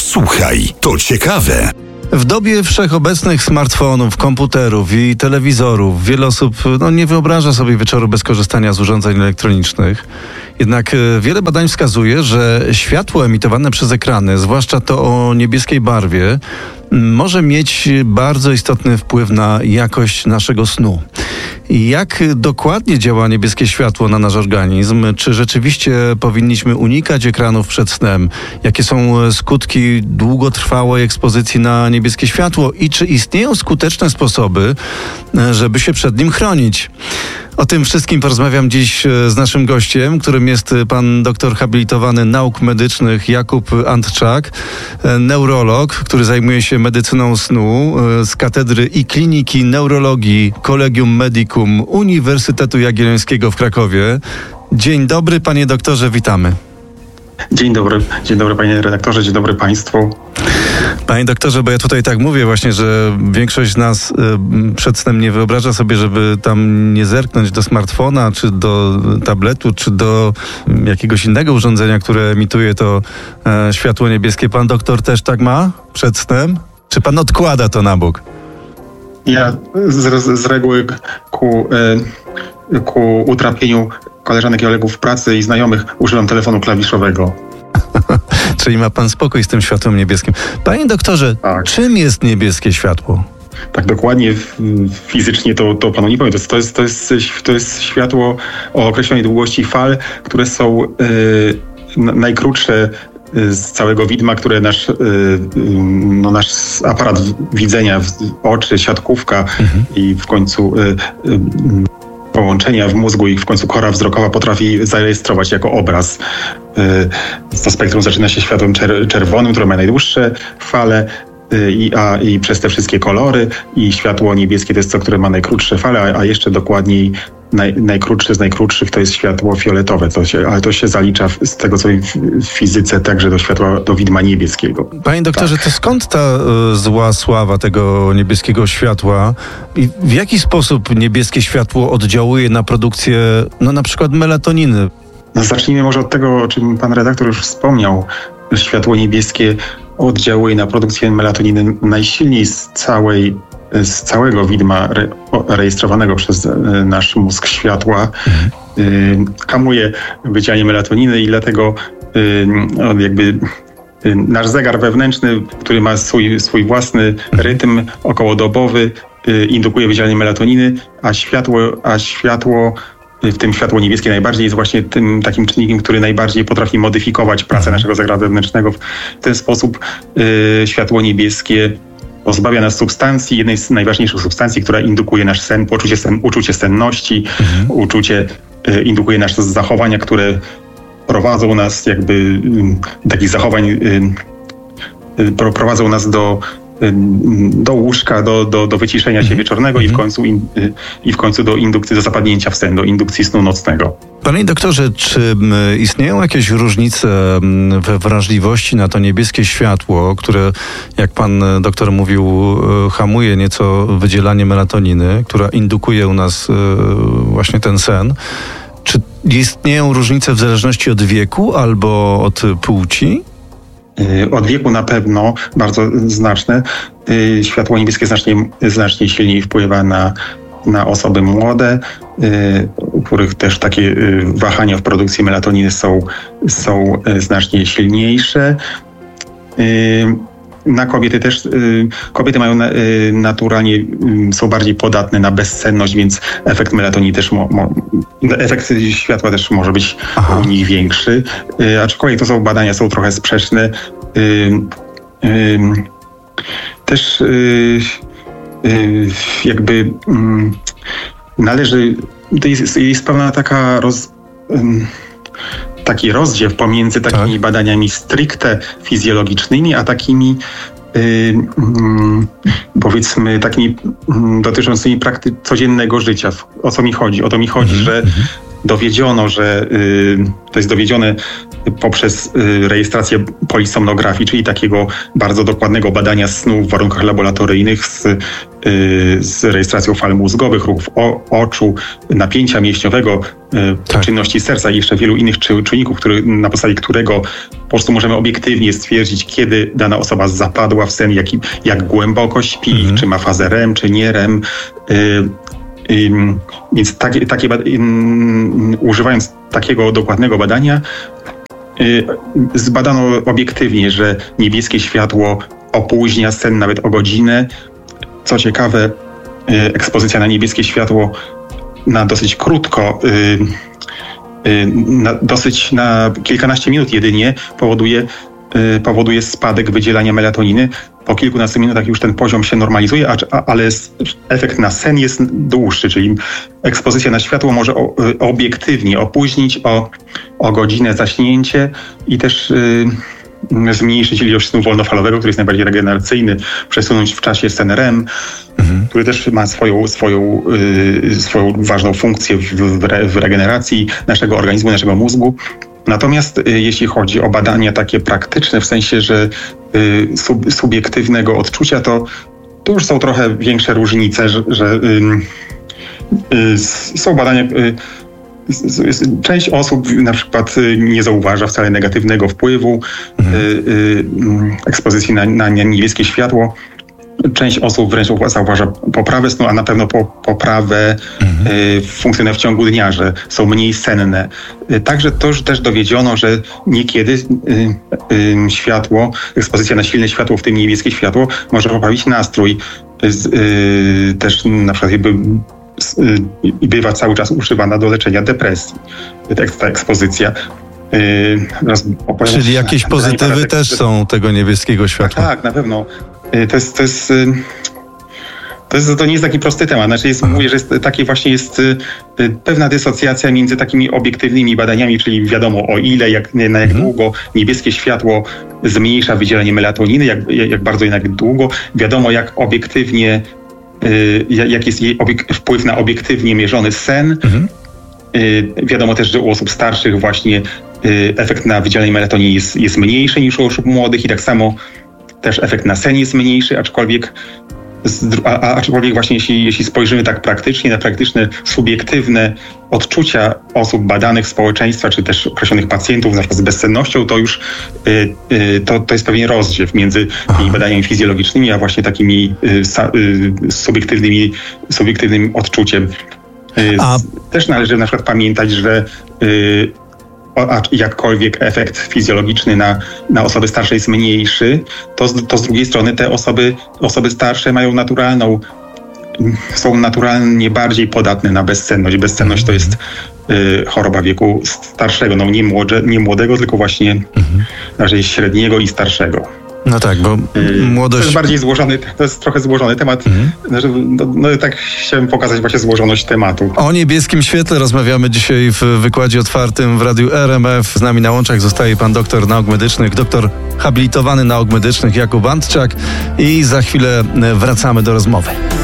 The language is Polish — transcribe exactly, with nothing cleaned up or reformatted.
Słuchaj, to ciekawe. W dobie wszechobecnych smartfonów, komputerów i telewizorów wiele osób no, nie wyobraża sobie wieczoru bez korzystania z urządzeń elektronicznych. Jednak wiele badań wskazuje, że światło emitowane przez ekrany, zwłaszcza to o niebieskiej barwie, może mieć bardzo istotny wpływ na jakość naszego snu. Jak dokładnie działa niebieskie światło na nasz organizm? Czy rzeczywiście powinniśmy unikać ekranów przed snem? Jakie są skutki długotrwałej ekspozycji na niebieskie światło? I czy istnieją skuteczne sposoby, żeby się przed nim chronić? O tym wszystkim porozmawiam dziś z naszym gościem, którym jest pan doktor habilitowany nauk medycznych Jakub Antczak, neurolog, który zajmuje się medycyną snu z Katedry i Kliniki Neurologii Collegium Medicum Uniwersytetu Jagiellońskiego w Krakowie. Dzień dobry, panie doktorze, witamy. Dzień dobry, dzień dobry panie redaktorze, dzień dobry państwu. Panie doktorze, bo ja tutaj tak mówię właśnie, że większość z nas y, przed snem nie wyobraża sobie, żeby tam nie zerknąć do smartfona, czy do tabletu, czy do jakiegoś innego urządzenia, które emituje to e, światło niebieskie. Pan doktor też tak ma przed snem? Czy pan odkłada to na bok? Ja z, z reguły ku, y, ku utrapieniu koleżanek i kolegów pracy i znajomych używam telefonu klawiszowego. Czyli ma pan spokój z tym światłem niebieskim. Panie doktorze, tak. Czym jest niebieskie światło? Tak dokładnie fizycznie to, to panu nie powiem. To jest, to, jest, to, jest, to jest światło o określonej długości fal, które są yy, najkrótsze z całego widma, które nasz, yy, no nasz aparat widzenia, oczy, siatkówka mhm. i w końcu yy, yy, połączenia w mózgu i w końcu kora wzrokowa potrafi zarejestrować jako obraz. To spektrum zaczyna się światłem czerwonym, które ma najdłuższe fale i, a, i przez te wszystkie kolory i światło niebieskie to jest to, które ma najkrótsze fale, a, a jeszcze dokładniej naj, najkrótsze z najkrótszych to jest światło fioletowe, to się, ale to się zalicza w, z tego co w, w fizyce także do światła, do widma niebieskiego. Panie doktorze, tak. To skąd ta y, zła sława tego niebieskiego światła i w jaki sposób niebieskie światło oddziałuje na produkcję, no na przykład melatoniny? No, zacznijmy może od tego, o czym pan redaktor już wspomniał. Światło niebieskie oddziałuje na produkcję melatoniny najsilniej z całej, z całego widma re, rejestrowanego przez nasz mózg światła. Mhm. Hamuje wydzielanie melatoniny i dlatego jakby nasz zegar wewnętrzny, który ma swój, swój własny rytm okołodobowy, indukuje wydzielanie melatoniny, a światło, a światło w tym światło niebieskie najbardziej jest właśnie tym takim czynnikiem, który najbardziej potrafi modyfikować pracę naszego zegaru wewnętrznego. W ten sposób y, światło niebieskie pozbawia nas substancji, jednej z najważniejszych substancji, która indukuje nasz sen, poczucie sen, uczucie senności, mhm. uczucie y, indukuje nasze zachowania, które prowadzą nas jakby y, takich zachowań y, y, prowadzą nas do do łóżka, do, do, do wyciszenia się wieczornego i w końcu in, i w końcu do indukcji, do zapadnięcia w sen, do indukcji snu nocnego. Panie doktorze, czy istnieją jakieś różnice we wrażliwości na to niebieskie światło, które, jak pan doktor mówił, hamuje nieco wydzielanie melatoniny, która indukuje u nas właśnie ten sen? Czy istnieją różnice w zależności od wieku albo od płci? Od wieku na pewno bardzo znaczne. Światło niebieskie znacznie, znacznie silniej wpływa na, na osoby młode, u których też takie wahania w produkcji melatoniny są, są znacznie silniejsze. Na kobiety też, kobiety mają naturalnie, są bardziej podatne na bezsenność, więc efekt melatoniny też, mo, mo, efekt światła też może być Aha. u nich większy. Aczkolwiek to są badania, są trochę sprzeczne. Też jakby należy, to jest, jest pewna taka roz, taki rozdziew pomiędzy takimi tak. badaniami stricte fizjologicznymi, a takimi yy, yy, powiedzmy takimi yy, dotyczącymi praktyk codziennego życia. O co mi chodzi? O to mi chodzi, mm-hmm. że dowiedziono, że yy, to jest dowiedzione poprzez rejestrację polisomnografii, czyli takiego bardzo dokładnego badania snu w warunkach laboratoryjnych z, z rejestracją fal mózgowych, ruchów oczu, napięcia mięśniowego, tak. czynności serca i jeszcze wielu innych czynników, który, na podstawie którego po prostu możemy obiektywnie stwierdzić, kiedy dana osoba zapadła w sen, jak, jak głęboko śpi, mhm. czy ma fazę R E M, czy nie R E M. Więc takie, takie, używając takiego dokładnego badania, zbadano obiektywnie, że niebieskie światło opóźnia sen nawet o godzinę. Co ciekawe, ekspozycja na niebieskie światło na dosyć krótko, na dosyć na kilkanaście minut jedynie powoduje, powoduje spadek wydzielania melatoniny. Po kilkunastu minutach już ten poziom się normalizuje, ale efekt na sen jest dłuższy, czyli ekspozycja na światło może obiektywnie opóźnić o, o godzinę zaśnięcie i też yy, zmniejszyć ilość snu wolnofalowego, który jest najbardziej regeneracyjny, przesunąć w czasie sen R E M, mhm. który też ma swoją, swoją, yy, swoją ważną funkcję w, w, w regeneracji naszego organizmu, naszego mózgu. Natomiast y, jeśli chodzi o badania takie praktyczne, w sensie, że y, sub, subiektywnego odczucia, to, to już są trochę większe różnice, że, że y, y, są badania... Y, Część osób na przykład nie zauważa wcale negatywnego wpływu mhm. y, y, ekspozycji na, na niebieskie światło. Część osób wręcz zauważa poprawę snu, a na pewno po, poprawę mhm. y, funkcjonowania w ciągu dnia, że są mniej senne. Y, także to już też dowiedziono, że niekiedy y, y, światło, ekspozycja na silne światło, w tym niebieskie światło, może poprawić nastrój. Y, y, też na przykład jakby i bywa cały czas używana do leczenia depresji, ta ekspozycja. Yy, Czyli jakieś pozytywy też są tego niebieskiego światła. Tak, na pewno. Yy, to jest, to jest, yy, to jest, to nie jest taki prosty temat. Znaczy jest, mówię, że jest, takie właśnie jest yy, pewna dysocjacja między takimi obiektywnymi badaniami, czyli wiadomo o ile, jak, na jak mhm. długo niebieskie światło zmniejsza wydzielanie melatoniny, jak, jak bardzo i jak długo. Wiadomo, jak obiektywnie jaki jest jej obiek- wpływ na obiektywnie mierzony sen. Mhm. Wiadomo też, że u osób starszych właśnie efekt na wydzielanie melatoniny jest, jest mniejszy niż u osób młodych i tak samo też efekt na sen jest mniejszy, aczkolwiek, a, a, aczkolwiek właśnie jeśli, jeśli spojrzymy tak praktycznie na praktyczne, subiektywne odczucia osób badanych, społeczeństwa, czy też określonych pacjentów, na przykład z bezsennością, to już y, y, to, to jest pewien rozdziew między tymi badaniami fizjologicznymi, a właśnie takimi y, sa, y, subiektywnymi, subiektywnym odczuciem. Y, a... Też należy na przykład pamiętać, że y, a jakkolwiek efekt fizjologiczny na, na osoby starsze jest mniejszy, to z, to z drugiej strony te osoby, osoby starsze mają naturalną, są naturalnie bardziej podatne na bezsenność. Bezsenność to jest y, choroba wieku starszego, no nie, młode, nie młodego, tylko właśnie mhm. raczej średniego i starszego. No tak, bo młodość... To jest bardziej złożony, to jest trochę złożony temat. Mhm. Znaczy, no, no tak chciałem pokazać właśnie złożoność tematu. O niebieskim świetle rozmawiamy dzisiaj w wykładzie otwartym w Radiu R M F. Z nami na łączach zostaje pan doktor nauk medycznych, doktor habilitowany nauk medycznych Jakub Antczak i za chwilę wracamy do rozmowy.